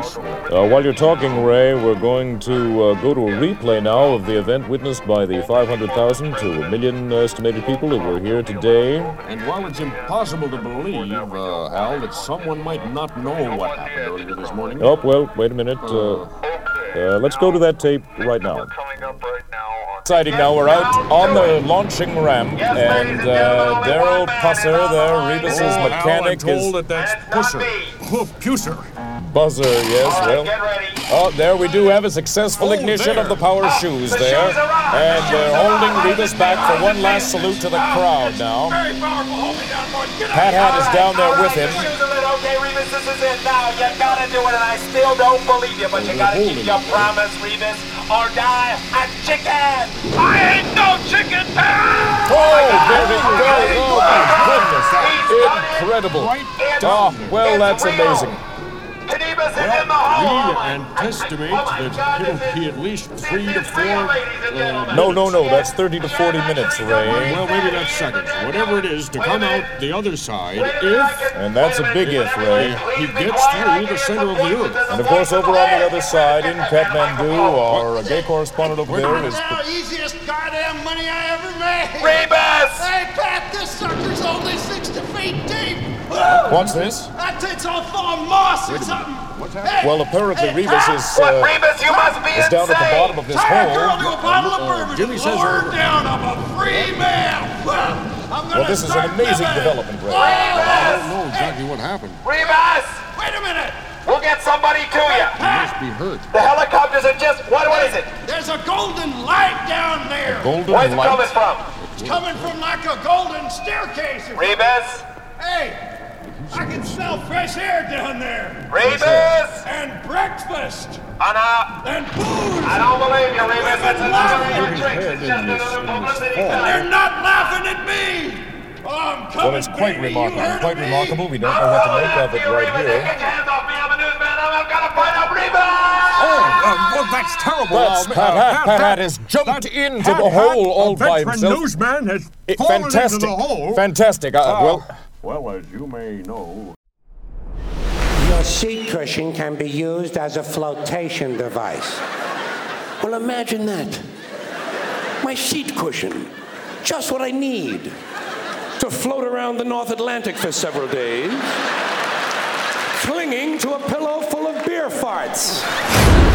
police. While you're talking, Ray, we're going to go to a replay now of the event witnessed by the 500,000 to a million estimated people who were here today. And while it's impossible to believe, Hal, that someone might not know what happened earlier this morning. Oh, well, wait a minute. Let's go to that tape right now. Exciting now, we're out on the launching ramp, and Daryl Pusser there, Rebus's mechanic, I'm told that that's Pusser. Pusser. Buzzer, yes, well. Oh, there we do have a successful ignition of the power shoes there. And they're holding Rebus back for one last salute to the crowd now. Pat Hat is down there with him. Okay, Rebus, this is it now. You gotta do it, and I still don't believe you, but you gotta keep your promise, Rebus, or die a chicken. I ain't no chicken, Pat! Oh, there he goes. Oh, my goodness. Incredible. Oh, well, that's amazing. We anticipate that it'll be at least 3 to 4... No, that's 30 to 40 minutes, Ray. Well, maybe that's seconds. Whatever it is, to come out the other side, if... And that's a big if, Ray. He gets through the center of the earth. And, of course, over on the other side, in Kathmandu, our gay correspondent over there is... Now, easiest goddamn money I ever made! Rebus! Hey, Pat, this sucker's only 60 feet deep! What's this? That takes off on moss or something! What's happening? Well, apparently Rebus is Rebus, you must be down at the bottom of this Tie a girl hole. to a bottle of bourbon Jimmy and says lower we're- her down. I'm a free man! Well, this is an amazing development, Ray. I don't know exactly what happened. Rebus! Wait a minute! We'll get somebody to you. He must be hurt. The helicopters are just... What is it? There's a golden light down there! Golden Where's it coming light. from? It's coming from like a golden staircase or Rebus? Hey! I can smell fresh air down there! Rebus! And breakfast! Anna! And booze! I don't believe you, Rebus. It's Women another laughing. one drink. It's just another publicity And stunt. they're not laughing at me! Oh, I'm coming, Well, it's quite baby. remarkable. You heard Quite of me? remarkable. We don't know what to make of it right Rebus, here. get your hands off me. I'm a newsman. I've got to find out Rebus! Well, that's terrible. That's Pat Hat. Pat Hat has jumped into the hole all by himself. Newsman has fallen Fantastic. into the hole. Fantastic. Well, as you may know... Your seat cushion can be used as a flotation device. Well, imagine that. My seat cushion. Just what I need to float around the North Atlantic for several days, clinging to a pillow full of beer farts.